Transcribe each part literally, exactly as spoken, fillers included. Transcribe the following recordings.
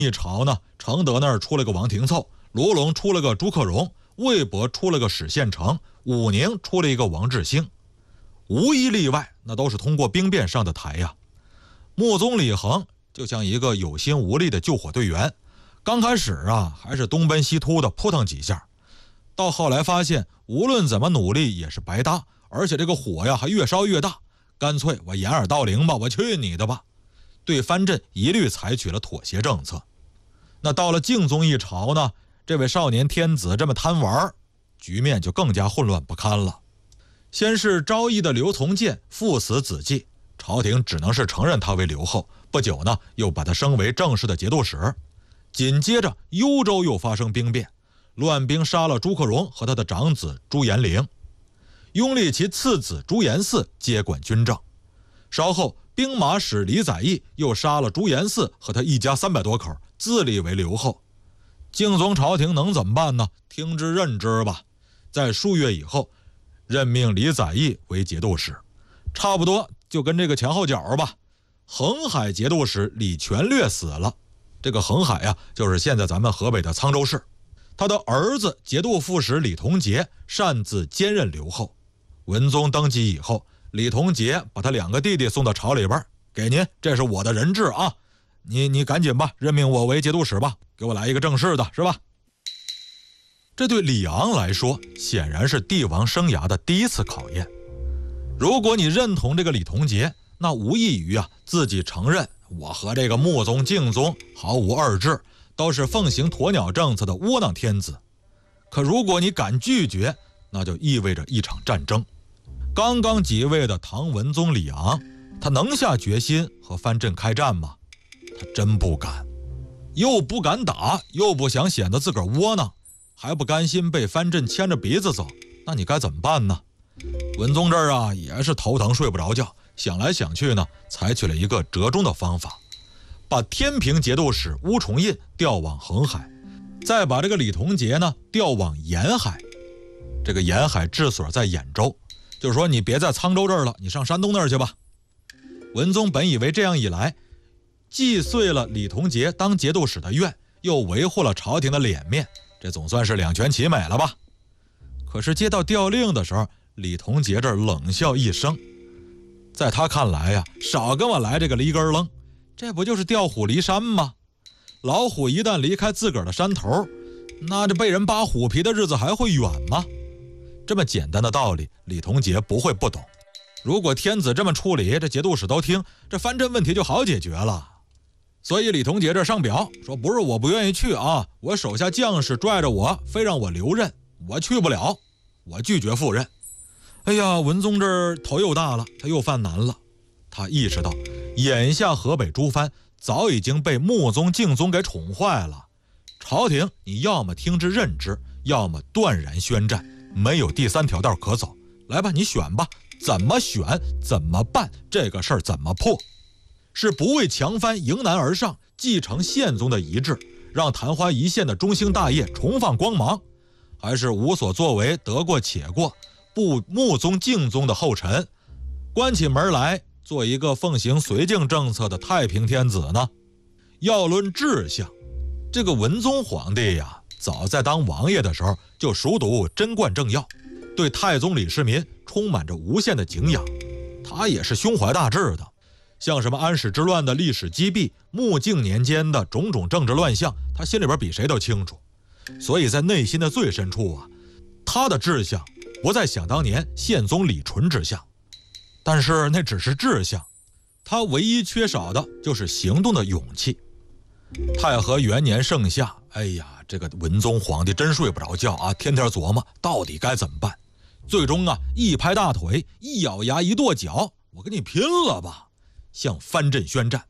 一朝呢，承德那儿出了个王廷凑，卢龙出了个朱克融，魏博出了个史宪成，武宁出了一个王志兴，无一例外，那都是通过兵变上的台呀。穆宗李恒就像一个有心无力的救火队员，刚开始啊还是东奔西突的扑腾几下，到后来发现无论怎么努力也是白搭，而且这个火呀还越烧越大，干脆我掩耳盗铃吧，我去你的吧，对藩镇一律采取了妥协政策。那到了敬宗一朝呢，这位少年天子这么贪玩，局面就更加混乱不堪了。先是昭义的刘从谏父死子继，朝廷只能是承认他为刘后，不久呢又把他升为正式的节度使。紧接着幽州又发生兵变，乱兵杀了朱克融和他的长子朱延龄，拥立其次子朱延嗣接管军政。稍后兵马使李载义又杀了朱延嗣和他一家三百多口，自立为刘后。敬宗朝廷能怎么办呢？听之任之吧。在数月以后，任命李载义为节度使，差不多就跟这个前后脚吧。恒海节度使李全略死了，这个恒海呀、啊，就是现在咱们河北的沧州市。他的儿子节度副使李同节擅自兼任留后。文宗登基以后，李同节把他两个弟弟送到朝里边，给您，这是我的人质啊，你你赶紧吧，任命我为节度使吧，给我来一个正式的，是吧？这对李昂来说，显然是帝王生涯的第一次考验。如果你认同这个李同节，那无异于啊自己承认我和这个穆宗、敬宗毫无二致，都是奉行鸵鸟政策的窝囊天子。可如果你敢拒绝，那就意味着一场战争。刚刚即位的唐文宗李昂，他能下决心和藩镇开战吗？他真不敢，又不敢打，又不想显得自个儿窝囊，还不甘心被藩镇牵着鼻子走，那你该怎么办呢？文宗这儿啊也是头疼睡不着觉，想来想去呢，采取了一个折中的方法，把天平节度使乌重胤调往恒海，再把这个李同节呢调往沿海。这个沿海治所在兖州，就是说你别在沧州这儿了，你上山东那儿去吧。文宗本以为这样一来，既遂了李同节当节度使的愿，又维护了朝廷的脸面，这总算是两全其美了吧。可是接到调令的时候，李同节这儿冷笑一声，在他看来呀、啊，少跟我来这个离根楞，这不就是调虎离山吗？老虎一旦离开自个儿的山头，那这被人扒虎皮的日子还会远吗？这么简单的道理，李同节不会不懂。如果天子这么处理，这节度使都听，这藩镇问题就好解决了。所以李同节这上表说，不是我不愿意去啊，我手下将士拽着我，非让我留任，我去不了，我拒绝赴任。哎呀，文宗这儿头又大了，他又犯难了。他意识到，眼下河北诸藩早已经被穆宗、敬宗给宠坏了。朝廷你要么听之任之，要么断然宣战，没有第三条道可走。来吧，你选吧，怎么选，怎么办，这个事儿怎么破？是不畏强藩迎难而上，继承宪宗的遗志，让昙花一现的中兴大业重放光芒，还是无所作为，得过且过，步穆宗、敬宗的后尘，关起门来做一个奉行绥靖政策的太平天子呢？要论志向，这个文宗皇帝呀，早在当王爷的时候就熟读贞观政要，对太宗李世民充满着无限的敬仰。他也是胸怀大志的，像什么安史之乱的历史积弊，穆敬年间的种种政治乱象，他心里边比谁都清楚。所以在内心的最深处啊，他的志向不再想当年宪宗李纯之相，但是那只是志向，他唯一缺少的就是行动的勇气。太和元年盛夏，哎呀，这个文宗皇帝真睡不着觉啊，天天琢磨到底该怎么办。最终啊，一拍大腿，一咬牙，一跺脚，我跟你拼了吧，向藩镇宣战。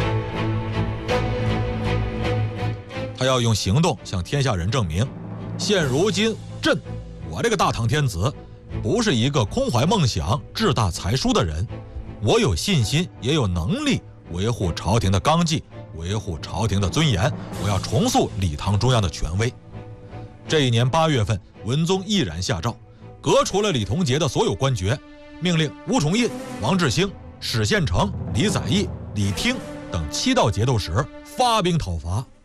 他要用行动向天下人证明，现如今朕，我这个大唐天子，不是一个空怀梦想、志大才疏的人，我有信心，也有能力维护朝廷的纲纪，维护朝廷的尊严，我要重塑李唐中央的权威。这一年八月份，文宗毅然下诏，革除了李同节的所有官爵，命令吴重胤、王志兴、史宪成、李载义、李听等七道节度使发兵讨伐。